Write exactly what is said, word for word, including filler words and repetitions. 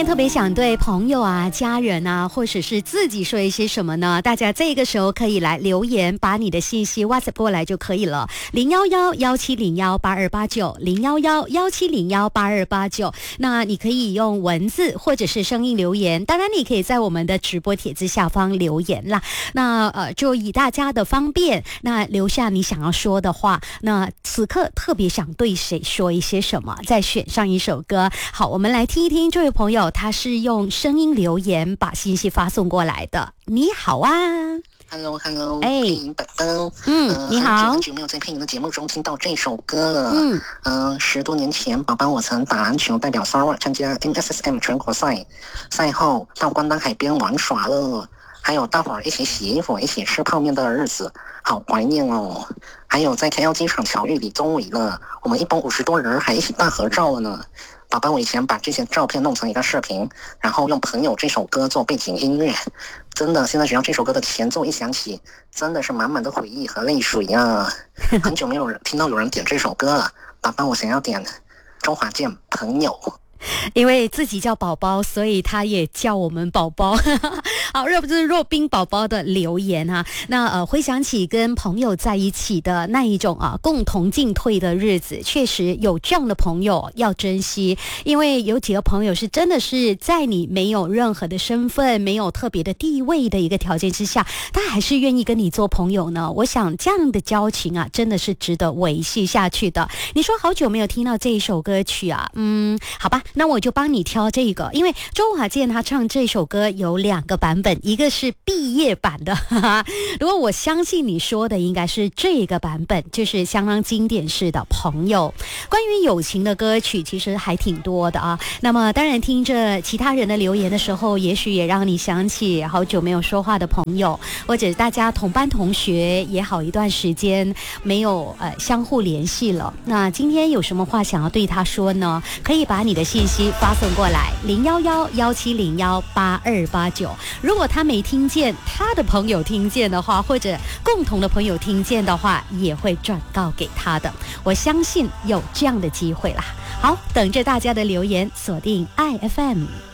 天特别想对朋友啊、家人啊，或者是自己说一些什么呢？大家这个时候可以来留言，把你的信息 WhatsApp 过来就可以了。零幺幺幺七零幺八二八九，零幺幺幺七零幺八二八九。那你可以用文字或者是声音留言，当然你可以在我们的直播帖子下方留言啦。那呃，就以大家的方便，那留下你想要说的话。那此刻特别想对谁说一些什么，再选上一首歌。好，我们来听一听这位朋友，他是用声音留言把信息发送过来的。你好啊 Hello Hello， 哎配音本灯， 嗯呃、 你好， 很久很久没有在配音的节目中听到这首歌了。 嗯嗯、呃，十多年前，宝宝我曾打篮球代表沙尔参加 N S S M 全国赛，赛后到关丹海边玩耍了，还有大伙儿一起洗衣服、一起吃泡面的日子，好怀念哦。还有在 K L 机场巧遇李宗伟了，我们一帮五十多人还一起大合照了呢。宝宝，我以前把这些照片弄成一个视频，然后用《朋友》这首歌做背景音乐，真的，现在只要这首歌的前奏一响起，真的是满满的回忆和泪水啊！很久没有人听到有人点这首歌了，宝宝，我想要点周华健《朋友》。 因为自己叫宝宝，所以他也叫我们宝宝。好，这不是若冰宝宝的留言啊。那呃，回想起跟朋友在一起的那一种啊，共同进退的日子，确实有这样的朋友要珍惜。因为有几个朋友是真的是在你没有任何的身份、没有特别的地位的一个条件之下，他还是愿意跟你做朋友呢。我想这样的交情啊，真的是值得维系下去的。你说好久没有听到这一首歌曲啊，嗯，好吧。那我就帮你挑这个，因为周华健他唱这首歌有两个版本，一个是毕业版的，哈哈。如果我相信你说的应该是这个版本，就是相当经典式的朋友。关于友情的歌曲其实还挺多的啊。那么当然听着其他人的留言的时候，也许也让你想起好久没有说话的朋友，或者大家同班同学也好一段时间没有呃相互联系了。那今天有什么话想要对他说呢？可以把你的信息发送过来零幺幺幺七零幺八二八九。如果他没听见，他的朋友听见的话，或者共同的朋友听见的话，也会转告给他的。我相信有这样的机会啦。好，等着大家的留言，锁定 I F M。